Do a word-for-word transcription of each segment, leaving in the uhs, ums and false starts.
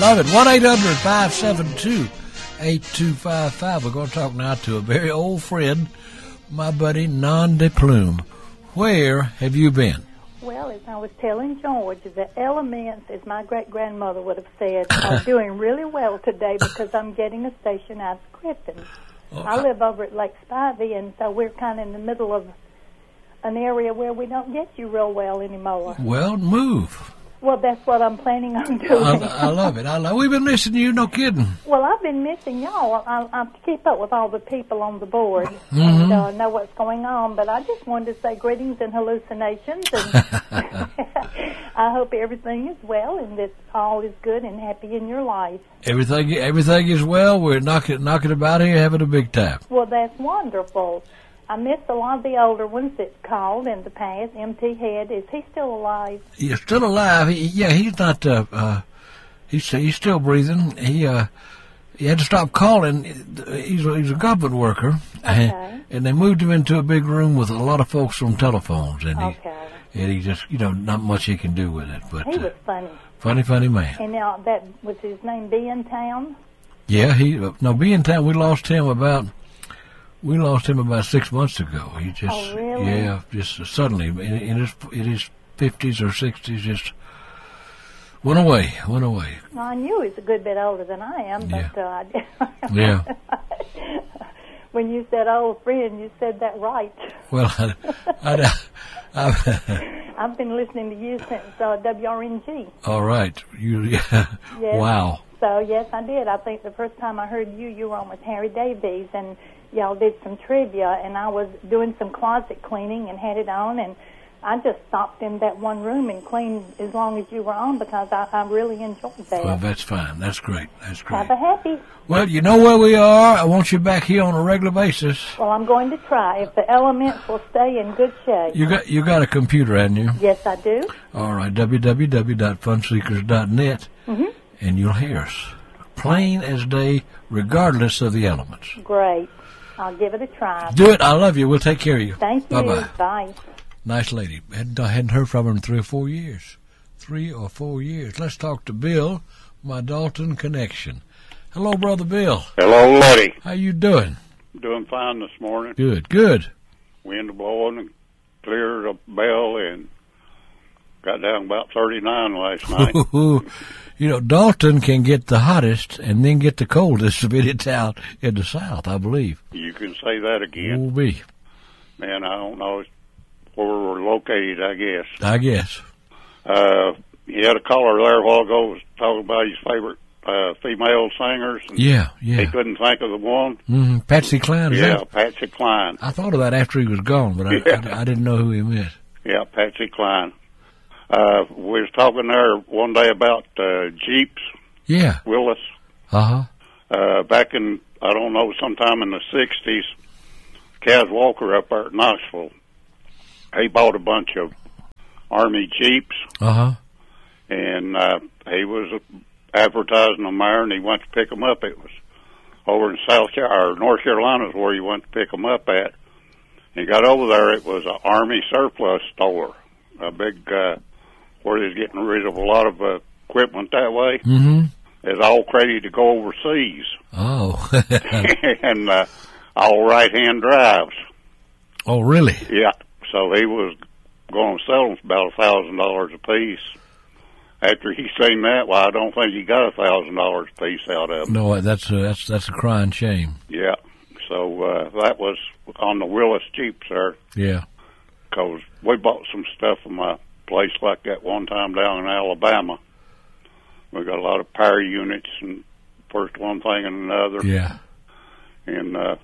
Love it. one eight hundred five seven two eight two five five. We're going to talk now to a very old friend, my buddy Nandi Plume. Where have you been? Well, as I was telling George, the elements, as my great-grandmother would have said, are doing really well today because I'm getting a station out of Clifton. Oh, I live over at Lake Spivey, and so we're kind of in the middle of an area where we don't get you real well anymore. Well, move. Well, that's what I'm planning on doing. I, I love it. I love. We've been missing you, no kidding. Well, I've been missing y'all. I, I keep up with all the people on the board mm-hmm. and uh, know what's going on, but I just wanted to say greetings and hallucinations, and I hope everything is well and that all is good and happy in your life. Everything, everything is well. We're knocking, knocking about here, having a big time. Well, that's wonderful. I missed a lot of the older ones that called in the past. M T Head, is he still alive? He's still alive. He, yeah, he's not. Uh, uh, he's he's still breathing. He uh, he had to stop calling. He's a, he's a government worker, okay. and, and they moved him into a big room with a lot of folks on telephones, and okay. he and he just you know not much he can do with it. But he was uh, funny, funny, funny man. And now that was his name, B in Town. Yeah, he uh, no B in Town. We lost him about. We lost him about six months ago. He just, oh, really? yeah, just suddenly in, in his in his fifties or sixties, just went away, went away. Well, I knew he was a good bit older than I am, but yeah. uh, yeah. When you said old friend, you said that right. Well, I, I, I, I've been listening to you since uh, W R N G. All right, you, yeah. Yes. Wow. So yes, I did. I think the first time I heard you, you were on with Harry Davies, and y'all did some trivia, and I was doing some closet cleaning and had it on, and I just stopped in that one room and cleaned as long as you were on because I, I really enjoyed that. Well, that's fine. That's great. That's great. Have a happy. Well, you know where we are. I want you back here on a regular basis. Well, I'm going to try if the elements will stay in good shape. You got you got a computer, haven't you? Yes, I do. All right, w w w dot fun seekers dot net, mm-hmm. and you'll hear us plain as day, regardless of the elements. Great. I'll give it a try. Do it. I love you. We'll take care of you. Thank you. Bye-bye. Bye. Nice lady. Hadn't, I hadn't heard from her in three or four years. Three or four years. Let's talk to Bill, my Dalton connection. Hello, Brother Bill. Hello, Letty. How you doing? Doing fine this morning. Good, good. Wind blowing and cleared a bell and got down about thirty-nine last night. You know, Dalton can get the hottest and then get the coldest of any town in the South, I believe. You can say that again. Will be. Man, I don't know where we're located, I guess. I guess. Uh, he had a caller there a while ago was talking about his favorite uh, female singers. And yeah, yeah. He couldn't think of the one. Mm-hmm. Patsy Cline, is Yeah, that? Patsy Cline. I thought of that after he was gone, but I, yeah. I, I didn't know who he meant. Yeah, Patsy Cline. Uh, we was talking there one day about uh, Jeeps. Yeah. Willis. Uh-huh. Uh, back in, I don't know, sometime in the sixties, Kaz Walker up there at Knoxville, he bought a bunch of Army Jeeps. Uh-huh. And uh, he was advertising them there, and he went to pick them up. It was over in South Carolina, or North Carolina is where he went to pick them up at. He got over there, it was an Army surplus store, a big, uh, where they was getting rid of a lot of uh, equipment that way. Mm-hmm. It's all ready to go overseas. Oh. And uh, all right-hand drives. Oh, really? Yeah. So he was going to sell them for about a thousand dollars a piece. After he seen that, well, I don't think he got a thousand dollars a piece out of them. No, that's a, that's that's a crying shame. Yeah. So uh, that was on the Willis Jeeps there. Yeah. Because we bought some stuff from a place like that one time down in Alabama. We got a lot of power units and first one thing and another. Yeah. And uh,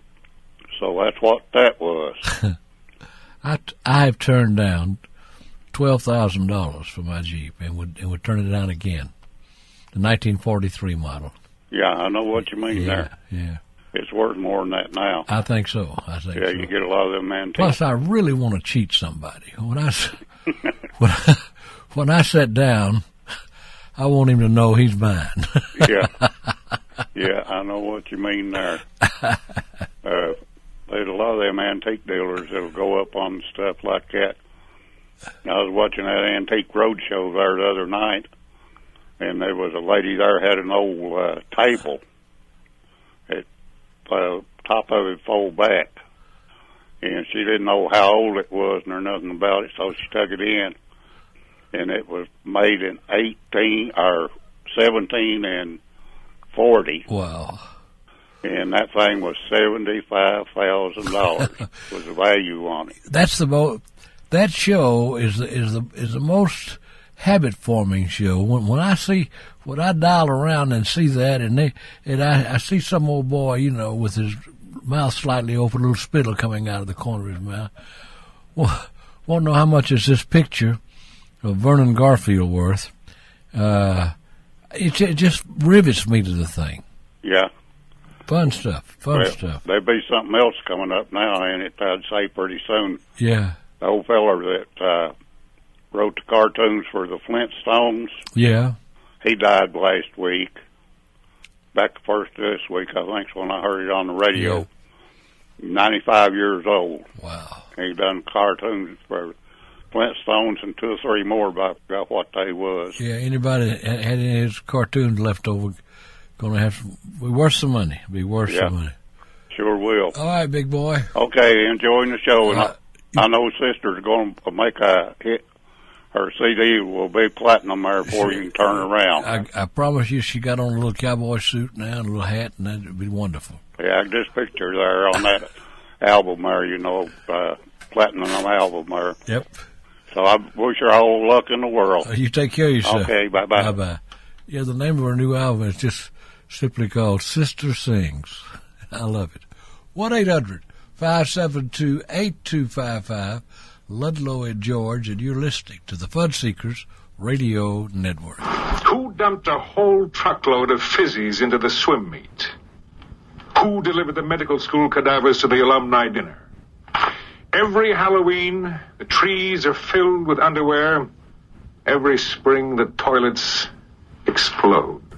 so that's what that was. I, I have turned down twelve thousand dollars for my Jeep and would and would turn it down again. The nineteen forty-three model. Yeah, I know what you mean yeah, there. Yeah. It's worth more than that now. I think so. I think yeah, so. you get a lot of them antiques. Plus, I really want to cheat somebody. When I, when I, when I sit down, I want him to know he's mine. Yeah. Yeah, I know what you mean there. Uh, there's a lot of them antique dealers that'll go up on stuff like that. I was watching that Antique Roadshow there the other night, and there was a lady there had an old uh, table. It uh, top of it fold back, and she didn't know how old it was nor nothing about it, so she took it in, and it was made in eighteen or seventeen and forty. Wow. And that thing was seventy-five thousand dollars was the value on it. That's the most. That show is the, is the is the most habit forming show. When when I see when I dial around and see that, and they and I, I see some old boy, you know, with his mouth slightly open, a little spittle coming out of the corner of his mouth. Well, won't know how much is this picture of Vernon Garfield worth. Uh, it, it just rivets me to the thing. Yeah. Fun stuff. Fun well, stuff. There'll be something else coming up now, and it I'd say pretty soon. Yeah. The old feller that uh, wrote the cartoons for the Flintstones. Yeah. He died last week. Back the first of this week, I think, is when I heard it on the radio. Yeah. ninety-five years old. Wow. He done cartoons for Flintstones and two or three more, but I forgot what they was. Yeah, anybody that had any of his cartoons left over, going to have to be worth some money. Be worth Yeah. some money. Sure will. All right, big boy. Okay, enjoying the show. And Uh, I, I know sister's going to make a hit. Her C D will be platinum there before you can turn around. I, I promise you, she got on a little cowboy suit now and a little hat, and that would be wonderful. Yeah, I just picture there on that album there, you know, uh, platinum album there. Yep. So I wish her all luck in the world. Uh, you take care of yourself. Okay, bye-bye. Bye-bye. Yeah, the name of her new album is just simply called Sister Sings. I love it. one eight hundred five seven two eight two five five, Ludlow and George, and you're listening to the Fun Seekers Radio Network. Who dumped a whole truckload of fizzies into the swim meet? Who delivered the medical school cadavers to the alumni dinner? Every Halloween, the trees are filled with underwear. Every spring, the toilets explode.